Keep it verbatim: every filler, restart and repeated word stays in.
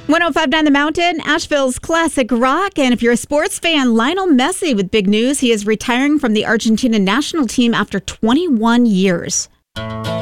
one oh five point nine The Mountain, Asheville's classic rock. And if you're a sports fan, Lionel Messi with big news. He is retiring from the Argentina national team after twenty-one years.